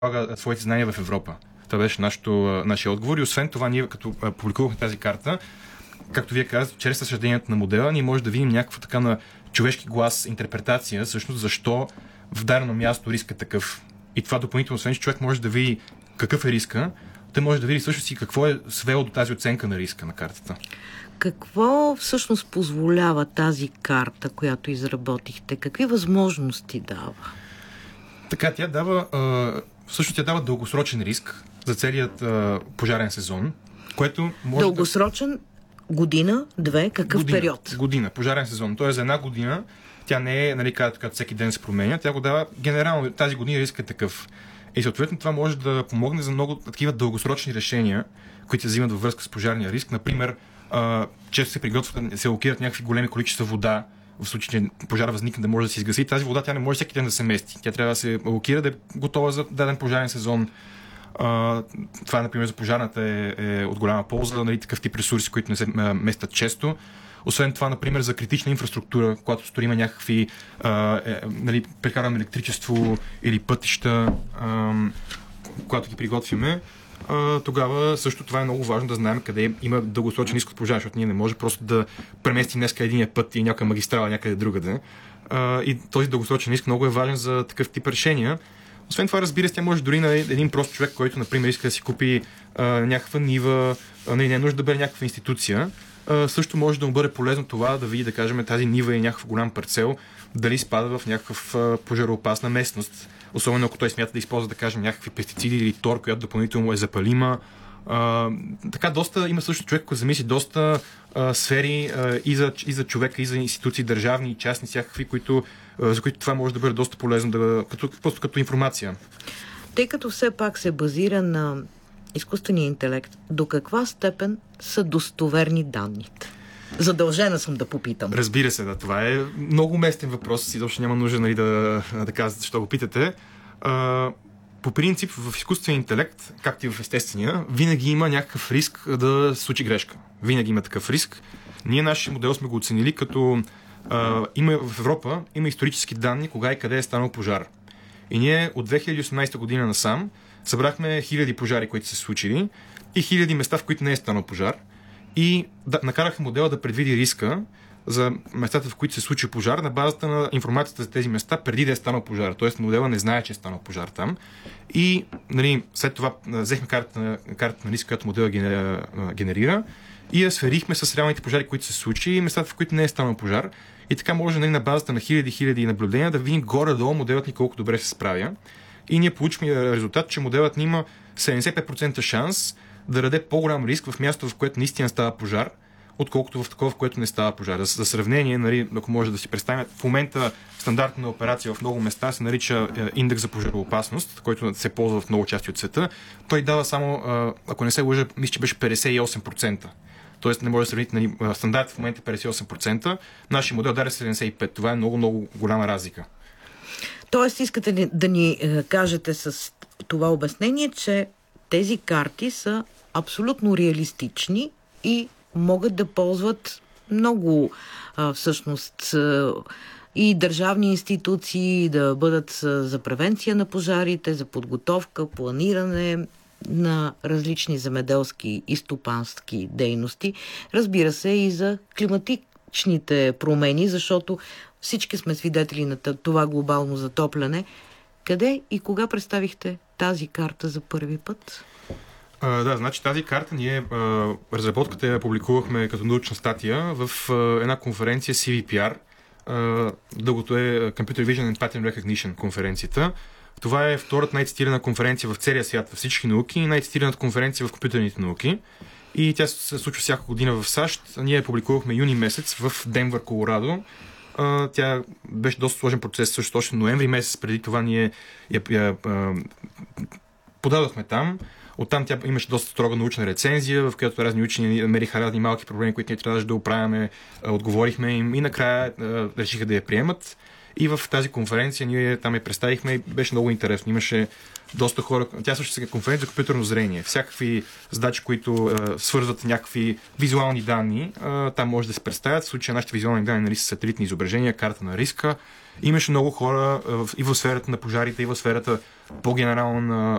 своите знания в Европа. Това беше нашия отговор и освен това ние като публикувахме тази карта, както вие казвате, чрез разсъждението на модела, ние може да видим някаква така на човешки глас интерпретация, всъщност защо в дадено място риск е такъв. И това допълнително, освен че човек може да види какъв е риска, той може да види всъщност и какво е свело до тази оценка на риска на картата. Какво всъщност позволява тази карта, която изработихте? Какви възможности дава? Така, тя дава дългосрочен риск за целият пожарен сезон, което може дългосрочен година, две, какъв период? Година, пожарен сезон. Тоест за една година тя не е, нали, като всеки ден се променя, тя го дава генерално тази година риск е такъв. И съответно това може да помогне за много такива дългосрочни решения, които се взимат във връзка с пожарния риск. Например, често се приготвят, се локират някакви големи количества вода, в случай, че пожар възникне да може да се изгаси. Тази вода тя не може всеки ден да се мести. Тя трябва да се локира, да е готова за даден пожарен сезон. Това, например, за пожарната е от голяма полза, нали, такъв тип ресурси, които не се местят често. Освен това, например, за критична инфраструктура, когато строим някакви, нали, прекарваме електричество или пътища, когато ги приготвяме, тогава също това е много важно да знаем къде има дългосрочен риск от пожар, защото ние не може просто да преместим днеска единия път и някаква магистрала някъде другаде. И този дългосрочен риск много е важен за такъв тип решения. Освен това, разбира се, тя може дори на един прост човек, който, например, иска да си купи някаква нива, не е нужда да бъде някаква институция, също може да му бъде полезно това да види, да кажем, тази нива и някакъв голям парцел, дали спада в някакъв пожароопасна местност. Особено ако той смята да използва, да кажем, някакви пестициди или тор, която допълнително е запалима. Така доста има също човек, който замисли доста сфери и за човека, и за институции, държавни и частни, всякакви, за които това може да бъде доста полезно, просто като информация. Тъй като все пак се базира на изкуствения интелект, до каква степен са достоверни данните? Задължена съм да попитам. Разбира се, да. Това е много уместен въпрос. Изобщо няма нужда, нали, да казвате, защо го питате. По принцип, в изкуствения интелект, както и в естествения, винаги има някакъв риск да се случи грешка. Винаги има такъв риск. Ние нашия модел сме го оценили като има в Европа има исторически данни кога и къде е станал пожар. И ние от 2018 година насам събрахме хиляди пожари, които са се случили и хиляди места, в които не е станал пожар. И накараха модела да предвиди риска за местата, в които се случи пожар, на базата на информацията за тези места преди да е станал пожар. Тоест модела не знае, че е станал пожар там. И, нали, след това взехме картата на риска, която модела генерира и я сверихме с реалните пожари, които се случи и местата, в които не е станал пожар. И така може, нали, на базата на хиляди наблюдения да видим горе-долу моделът ни колко добре се справя. И ние получихме резултат, че моделът ни има 75% шанс да даде по-голям риск в място, в което наистина става пожар, отколкото в такова, в което не става пожар. За сравнение, нали, ако може да си представим, в момента стандартна операция в много места се нарича индекс за пожароопасност, който се ползва в много части от света. Той дава само, ако не се лъжа, мисля, че беше 58%. Тоест не може да сравните, нали, стандарт в момента 58%, нашия модел даде 75%. Това е много голяма разлика. Тоест искате да ни кажете с това обяснение, че тези карти са абсолютно реалистични и могат да ползват много всъщност и държавни институции, да бъдат за превенция на пожарите, за подготовка, планиране на различни земеделски и стопански дейности. Разбира се, и за климатичните промени, защото всички сме свидетели на това глобално затопляне. Къде и кога представихте тази карта за първи път? Да, значи тази карта ние разработката я публикувахме като научна статия в една конференция CVPR. Дългото е Computer Vision and Pattern Recognition конференцията. Това е втората най-цитирана конференция в целия свят във всички науки и най-цитираната конференция в компютърните науки. И тя се случва всяка година в САЩ. Ние я публикувахме юни месец в Денвър, Колорадо. Тя беше доста сложен процес, също точно ноември месец преди това ние я подадохме там. Оттам тя имаше доста строга научна рецензия, в която разни учени намериха разни малки проблеми, които ние трябваше да оправяме, отговорихме им и накрая решиха да я приемат. И в тази конференция ние там я представихме и беше много интересно. Имаше доста хора. Тя също е конференция за компютърно зрение. Всякакви задачи, които свързват някакви визуални данни, там може да се представят. В случая нашите визуални данни, нали, са сателитни изображения, карта на риска. Имаше много хора и в сферата на пожарите, и в сферата по-генерално